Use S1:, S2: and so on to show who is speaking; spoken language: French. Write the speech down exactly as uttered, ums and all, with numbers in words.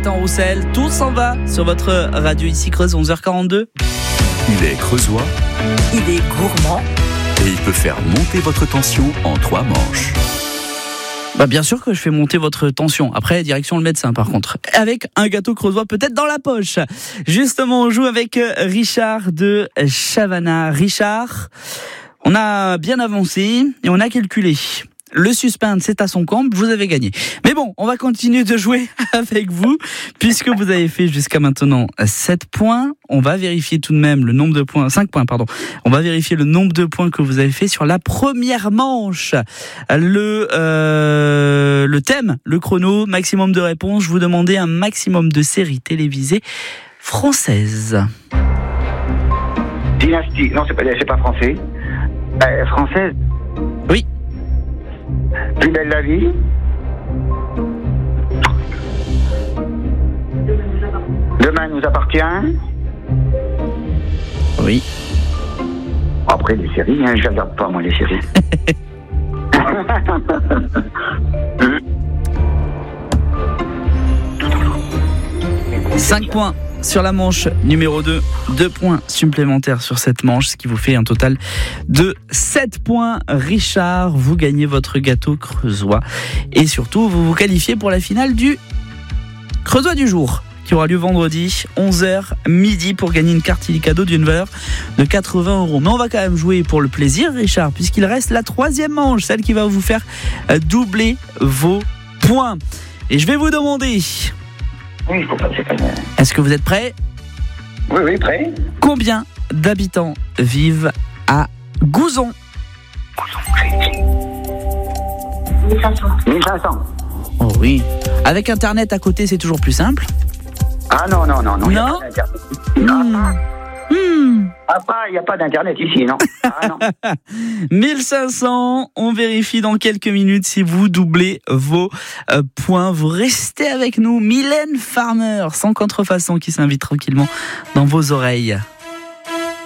S1: Gaëtan Roussel. Tout s'en va sur votre radio ici Creuse, onze heures quarante-deux.
S2: Il est creusois.
S3: Il est gourmand.
S2: Et il peut faire monter votre tension en trois manches.
S1: Bah bien sûr que je fais monter votre tension. Après, direction le médecin par contre. Avec un gâteau creusois peut-être dans la poche. Justement, on joue avec Richard de Chavannes. Richard, on a bien avancé et on a calculé. Le suspense, c'est à son camp, vous avez gagné. Mais bon, on va continuer de jouer avec vous, puisque vous avez fait jusqu'à maintenant sept points. On va vérifier tout de même le nombre de points, cinq points, pardon. On va vérifier le nombre de points que vous avez fait sur la première manche. Le, euh, le thème, le chrono, maximum de réponses. Je vous demandais un maximum de séries télévisées françaises.
S4: Dynastie, non, c'est pas, c'est pas français. Euh, française.
S1: Oui.
S4: Plus belle la vie. Demain nous appartient.
S1: Oui.
S4: Après les séries, hein, je regarde pas moi les séries.
S1: cinq points sur la manche numéro deux, deux points supplémentaires sur cette manche, ce qui vous fait un total de sept points. Richard, vous gagnez votre gâteau creusois et surtout vous vous qualifiez pour la finale du creusois du jour qui aura lieu vendredi onze heures midi pour gagner une carte illico d'une valeur de quatre-vingts euros. Mais on va quand même jouer pour le plaisir, Richard, puisqu'il reste la troisième manche, celle qui va vous faire doubler vos points. Et je vais vous demander...
S4: Oui, il faut pas, c'est pas bien.
S1: Est-ce que vous êtes prêts ?
S4: Oui, oui, prêt.
S1: Combien d'habitants vivent à Gouzon ?
S4: mille cinq cents.
S1: Oh oui. Avec Internet à côté, c'est toujours plus simple.
S4: Ah non, non, non, non.
S1: Non.
S4: Il n'y a,
S1: Mmh. Mmh.
S4: a pas d'Internet ici, non. Ah non.
S1: mille cinq cents, on vérifie dans quelques minutes si vous doublez vos euh, points. Vous restez avec nous. Mylène Farmer, sans contrefaçon, qui s'invite tranquillement dans vos oreilles.